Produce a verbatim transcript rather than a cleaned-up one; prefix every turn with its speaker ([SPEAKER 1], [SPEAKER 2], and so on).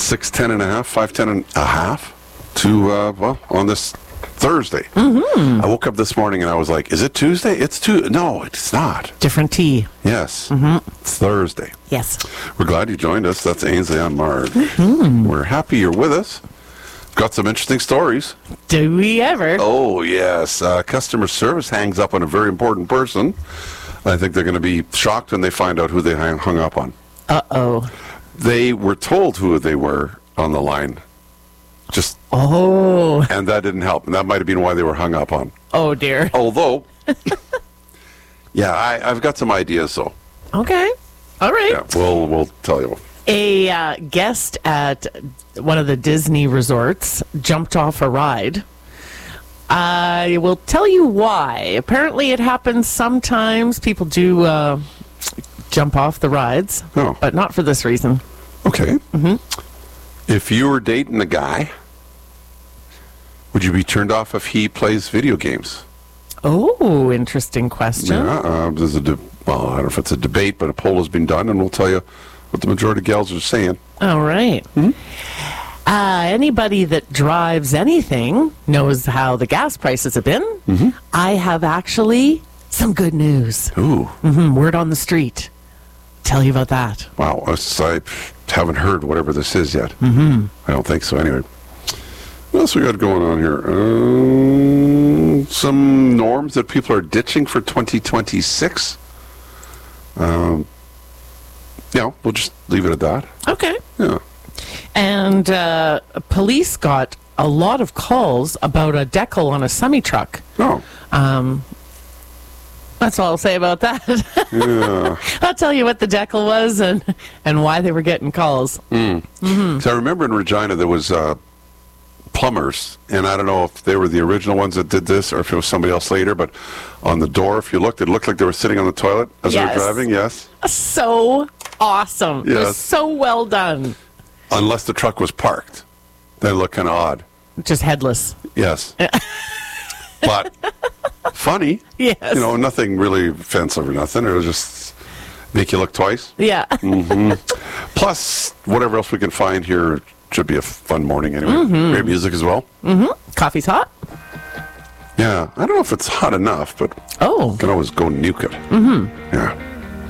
[SPEAKER 1] six ten and a half, five ten and a half to, uh, well, on this Thursday.
[SPEAKER 2] Mm-hmm.
[SPEAKER 1] I woke up this morning and I was like, is it Tuesday? It's Tuesday. No, it's not.
[SPEAKER 2] Different tea.
[SPEAKER 1] Yes.
[SPEAKER 2] Mm-hmm.
[SPEAKER 1] It's Thursday.
[SPEAKER 2] Yes.
[SPEAKER 1] We're glad you joined us. That's Ainsley on Marge.
[SPEAKER 2] Mm-hmm.
[SPEAKER 1] We're happy you're with us. Got some interesting stories.
[SPEAKER 2] Do we ever?
[SPEAKER 1] Oh, yes. Uh, customer service hangs up on a very important person. I think they're going to be shocked when they find out who they hang, hung up on.
[SPEAKER 2] Uh-oh.
[SPEAKER 1] They were told who they were on the line. Just
[SPEAKER 2] Oh.
[SPEAKER 1] And that didn't help. And that might have been why they were hung up on.
[SPEAKER 2] Oh, dear.
[SPEAKER 1] Although, yeah, I, I've got some ideas, though.
[SPEAKER 2] Okay. All right.
[SPEAKER 1] Yeah, we'll, we'll tell you.
[SPEAKER 2] A uh, guest at one of the Disney resorts jumped off a ride. I will tell you why. Apparently it happens sometimes. People do uh, jump off the rides,
[SPEAKER 1] Oh.
[SPEAKER 2] but not for this reason.
[SPEAKER 1] Okay.
[SPEAKER 2] Mm-hmm.
[SPEAKER 1] If you were dating a guy, would you be turned off if he plays video games?
[SPEAKER 2] Oh, interesting question.
[SPEAKER 1] Yeah, uh, there's a de- well, I don't know if it's a debate, but a poll has been done, and we'll tell you what the majority of gals are saying.
[SPEAKER 2] All right.
[SPEAKER 1] Hmm?
[SPEAKER 2] Uh, anybody that drives anything knows how the gas prices have been.
[SPEAKER 1] Mm-hmm.
[SPEAKER 2] I have actually some good news.
[SPEAKER 1] Ooh.
[SPEAKER 2] Mm-hmm. Word on the street. Tell you about that.
[SPEAKER 1] Wow, us- I haven't heard whatever this is yet.
[SPEAKER 2] Mm-hmm.
[SPEAKER 1] I don't think so, anyway. What else we got going on here? Um, some norms that people are ditching for twenty twenty-six. Um, yeah, we'll just leave it at that.
[SPEAKER 2] Okay.
[SPEAKER 1] Yeah.
[SPEAKER 2] And uh, police got a lot of calls about a decal on a semi-truck.
[SPEAKER 1] Oh,
[SPEAKER 2] Um, that's all I'll say about that.
[SPEAKER 1] yeah.
[SPEAKER 2] I'll tell you what the decal was and, and why they were getting calls.
[SPEAKER 1] Mm.
[SPEAKER 2] Mm-hmm.
[SPEAKER 1] So I remember in Regina there was uh, plumbers, and I don't know if they were the original ones that did this or if it was somebody else later, but on the door, if you looked, it looked like they were sitting on the toilet as
[SPEAKER 2] Yes.
[SPEAKER 1] they were driving, yes?
[SPEAKER 2] So awesome. It was
[SPEAKER 1] Yes.
[SPEAKER 2] so well done.
[SPEAKER 1] Unless the truck was parked. They look kind of odd.
[SPEAKER 2] Just headless.
[SPEAKER 1] Yes. But funny.
[SPEAKER 2] Yes.
[SPEAKER 1] You know, nothing really offensive or nothing. It'll just make you look twice.
[SPEAKER 2] Yeah.
[SPEAKER 1] Hmm. Plus, whatever else we can find here, it should be a fun morning anyway.
[SPEAKER 2] Mm-hmm.
[SPEAKER 1] Great music as well.
[SPEAKER 2] Mm-hmm. Coffee's hot?
[SPEAKER 1] Yeah. I don't know if it's hot enough, but
[SPEAKER 2] Oh.
[SPEAKER 1] you can always go nuke it. Mm-hmm. Yeah.